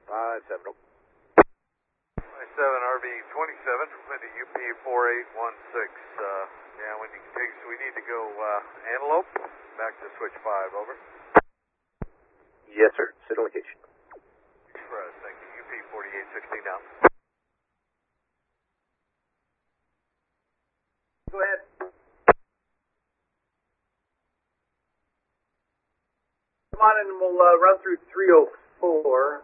57. 27 RV 27 with the UP 4816. Yeah, when you can take us, we need to go Antelope, back to switch 5, over. Yes, sir. Sit on location. Express, thank you. UP 4816 now. Go ahead. Come on and we'll run through 304.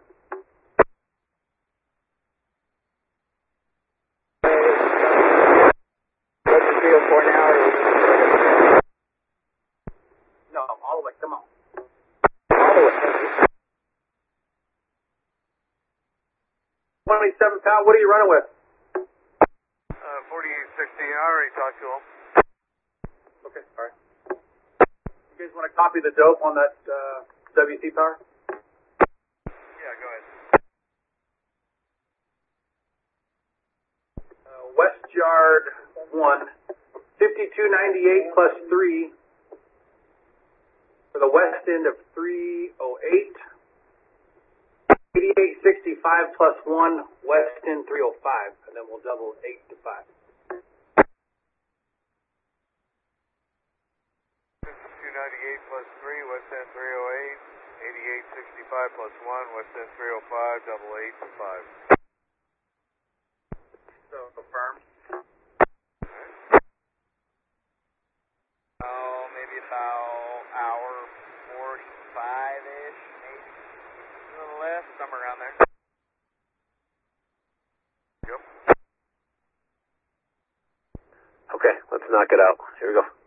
What's the 304 now? No, all the way. Come on. All the way. 27 pound. What are you running with? 4816, I already talked to him. Okay, all right. You guys want to copy the dope on that WC power? Yeah, go ahead. West Yard 1, 5298 plus 3 for the west end of 308. 8865 plus 1, west end 305, and then we'll double 8 to 5. 5298 plus 3, west end 308. 8865 plus 1, west end 305, double 8 to 5. So confirmed. Oh, maybe about hour 45-ish, maybe a little less, somewhere around there. Yep. Okay, let's knock it out. Here we go.